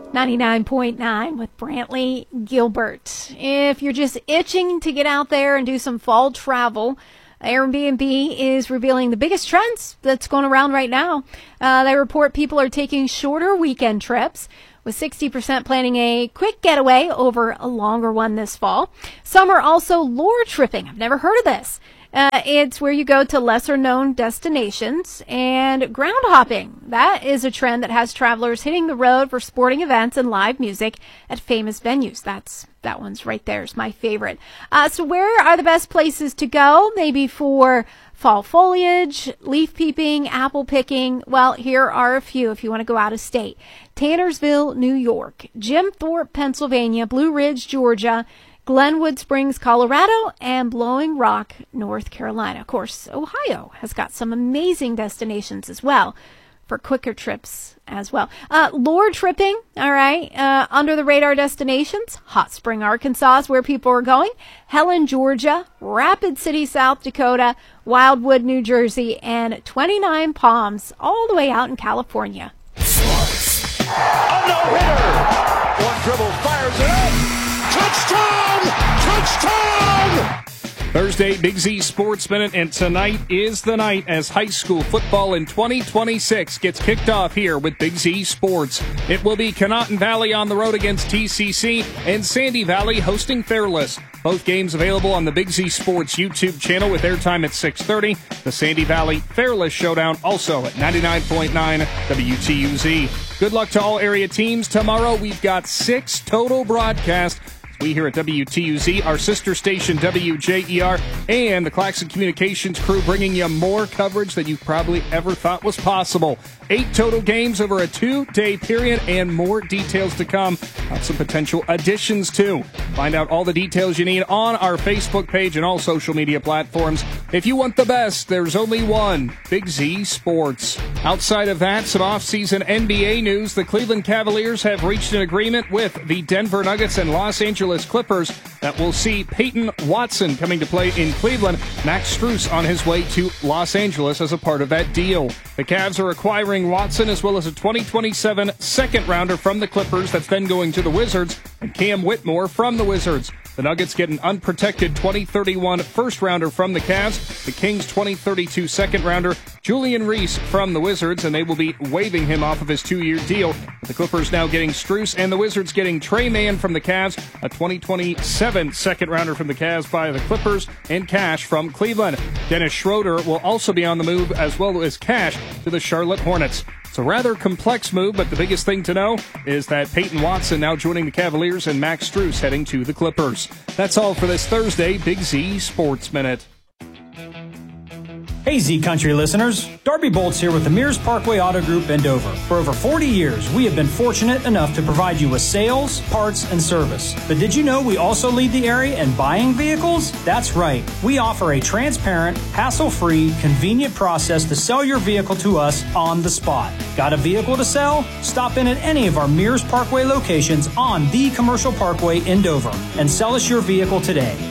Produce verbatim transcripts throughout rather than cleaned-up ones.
ninety-nine point nine with Brantley Gilbert. If you're just itching to get out there and do some fall travel, Airbnb is revealing the biggest trends that's going around right now. Uh, they report people are taking shorter weekend trips, with sixty percent planning a quick getaway over a longer one this fall. Some are also lore tripping. I've never heard of this. Uh, it's where you go to lesser-known destinations, and ground hopping. That is a trend that has travelers hitting the road for sporting events and live music at famous venues. That's that one's right there is my favorite. Uh, so where are the best places to go? Maybe for fall foliage, leaf peeping, apple picking. Well, here are a few if you want to go out of state. Tannersville, New York, Jim Thorpe, Pennsylvania, Blue Ridge, Georgia, Glenwood Springs, Colorado, and Blowing Rock, North Carolina. Of course, Ohio has got some amazing destinations as well for quicker trips as well. Uh, lore tripping, all right, uh, under the radar destinations. Hot Spring, Arkansas is where people are going. Helen, Georgia, Rapid City, South Dakota, Wildwood, New Jersey, and twenty-nine Palms, all the way out in California. A no-hitter. One dribble, fires it up. Touchdown! Touchdown! Thursday, Big Z Sports Minute, and tonight is the night as high school football in twenty twenty-six gets kicked off here with Big Z Sports. It will be Conotton Valley on the road against T C C and Sandy Valley hosting Fairless. Both games available on the Big Z Sports YouTube channel with airtime at six thirty. The Sandy Valley Fairless Showdown also at ninety-nine point nine W T U Z. Good luck to all area teams. Tomorrow we've got six total broadcasts. We here at W T U Z, our sister station W J E R, and the Claxon Communications crew bringing you more coverage than you probably ever thought was possible. Eight total games over a two-day period, and more details to come on some potential additions too. Find out all the details you need on our Facebook page and all social media platforms. If you want the best, there's only one, Big Z Sports. Outside of that, some off-season N B A news. The Cleveland Cavaliers have reached an agreement with the Denver Nuggets and Los Angeles Clippers that will see Peyton Watson coming to play in Cleveland. Max Strus on his way to Los Angeles as a part of that deal. The Cavs are acquiring Watson as well as a twenty twenty-seven second rounder from the Clippers that's then going to the Wizards, and Cam Whitmore from the Wizards. The Nuggets get an unprotected twenty thirty-one first rounder from the Cavs, the Kings twenty thirty-two second rounder, Julian Reese from the Wizards, and they will be waiving him off of his two-year deal. The Clippers now getting Strus, and the Wizards getting Trey Mann from the Cavs, a twenty twenty-seven second rounder from the Cavs by the Clippers, and cash from Cleveland. Dennis Schroeder will also be on the move, as well as cash to the Charlotte Hornets. It's a rather complex move, but the biggest thing to know is that Peyton Watson now joining the Cavaliers and Max Strus heading to the Clippers. That's all for this Thursday Big Z Sports Minute. Hey Z Country listeners, Darby Bolts here with the Mears Parkway Auto Group in Dover. For over forty years, we have been fortunate enough to provide you with sales, parts, and service. But did you know we also lead the area in buying vehicles? That's right. We offer a transparent, hassle-free, convenient process to sell your vehicle to us on the spot. Got a vehicle to sell? Stop in at any of our Mears Parkway locations on the Commercial Parkway in Dover and sell us your vehicle today.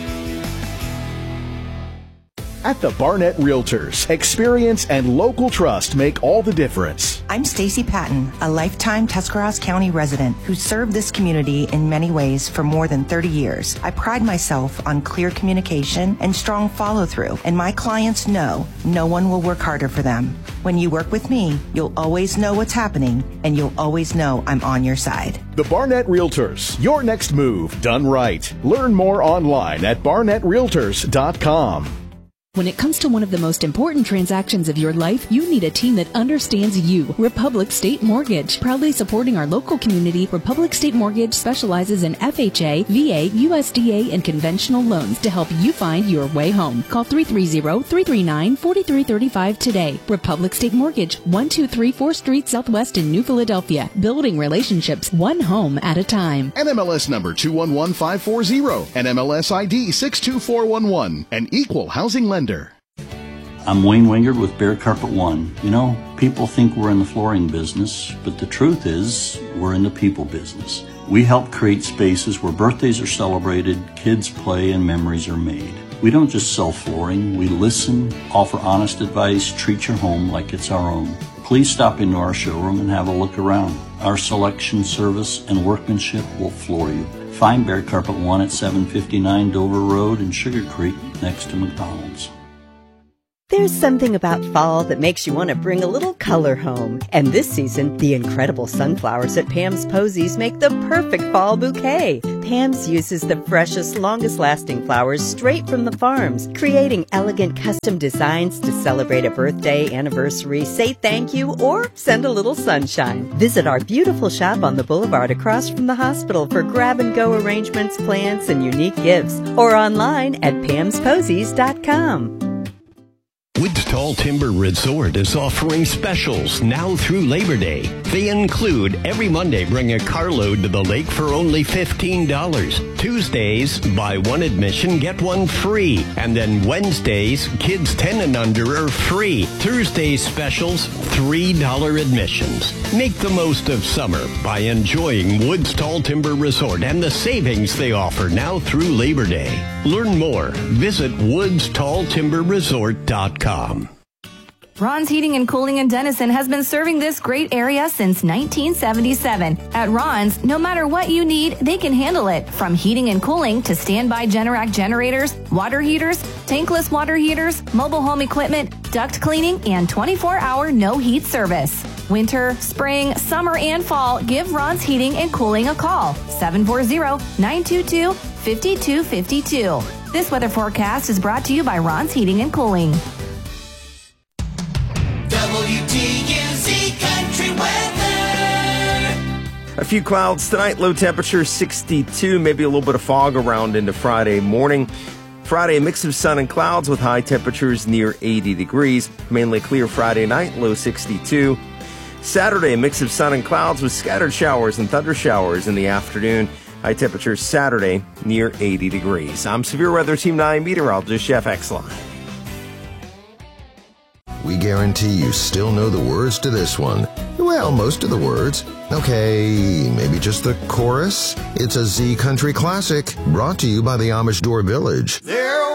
At the Barnett Realtors, experience and local trust make all the difference. I'm Stacy Patton, a lifetime Tuscarawas County resident who served this community in many ways for more than thirty years. I pride myself on clear communication and strong follow-through, and my clients know no one will work harder for them. When you work with me, you'll always know what's happening, and you'll always know I'm on your side. The Barnett Realtors, your next move done right. Learn more online at barnett realtors dot com. When it comes to one of the most important transactions of your life, you need a team that understands you. Republic State Mortgage. Proudly supporting our local community, Republic State Mortgage specializes in F H A, V A, U S D A, and conventional loans to help you find your way home. Call three three zero, three three nine, four three three five today. Republic State Mortgage, one two three fourth Street Southwest in New Philadelphia. Building relationships one home at a time. N M L S number two one one five four zero. N M L S I D six two four one one. An equal housing lender. I'm Wayne Wingard with Bear Carpet One. You know, people think we're in the flooring business, but the truth is we're in the people business. We help create spaces where birthdays are celebrated, kids play, and memories are made. We don't just sell flooring. We listen, offer honest advice, treat your home like it's our own. please stop into our showroom and have a look around. Our selection, service, and workmanship will floor you. Find Bear Carpet One at seven fifty-nine Dover Road in Sugar Creek, next to McDonald's. There's something about fall that makes you want to bring a little color home. And this season, the incredible sunflowers at Pam's Posies make the perfect fall bouquet. Pam's uses the freshest, longest-lasting flowers straight from the farms, creating elegant custom designs to celebrate a birthday, anniversary, say thank you, or send a little sunshine. Visit our beautiful shop on the boulevard across from the hospital for grab-and-go arrangements, plants, and unique gifts, or online at pams posies dot com. Woods Tall Timber Resort is offering specials now through Labor Day. They include every Monday bring a carload to the lake for only fifteen dollars. Tuesdays, buy one admission, get one free. And then Wednesdays, kids ten and under are free. Thursdays specials, three dollars admissions. Make the most of summer by enjoying Woods Tall Timber Resort and the savings they offer now through Labor Day. Learn more. Visit woods tall timber resort dot com. Ron's Heating and Cooling in Denison has been serving this great area since nineteen seventy-seven. At Ron's, no matter what you need, they can handle it. From heating and cooling to standby Generac generators, water heaters, tankless water heaters, mobile home equipment, duct cleaning, and twenty-four hour no heat service. Winter, spring, summer, and fall, give Ron's Heating and Cooling a call. seven four zero, nine two two, five two five two. This weather forecast is brought to you by Ron's Heating and Cooling. W T U Z Country Weather. A few clouds tonight, low temperature sixty-two, maybe a little bit of fog around into Friday morning. Friday, a mix of sun and clouds with high temperatures near eighty degrees. Mainly clear Friday night, low sixty-two. Saturday, a mix of sun and clouds with scattered showers and thunder showers in the afternoon. High temperatures Saturday near eighty degrees. I'm Severe Weather Team nine meteorologist Jeff Exline. We guarantee you still know the words to this one. Well, most of the words. Okay, maybe just the chorus. It's a Z Country classic, brought to you by the Amish Door Village. There